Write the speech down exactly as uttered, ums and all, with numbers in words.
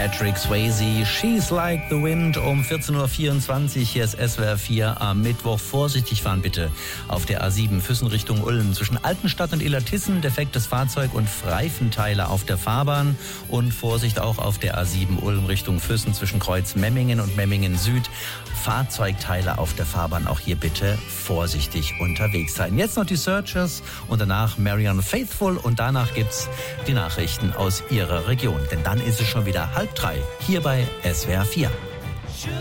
Patrick Swayze, She's Like the Wind um vierzehn Uhr vierundzwanzig. Hier ist S W R vier am Mittwoch. Vorsichtig fahren bitte auf der A sieben Füssen Richtung Ulm. Zwischen Altenstadt und Illertissen defektes Fahrzeug und Reifenteile auf der Fahrbahn. Und Vorsicht auch auf der A sieben Ulm Richtung Füssen zwischen Kreuz Memmingen und Memmingen Süd. Fahrzeugteile auf der Fahrbahn. Auch hier bitte vorsichtig unterwegs sein. Jetzt noch die Searchers und danach Marianne Faithfull und danach gibt's die Nachrichten aus ihrer Region. Denn dann ist es schon wieder halb drei hier bei S W R vier.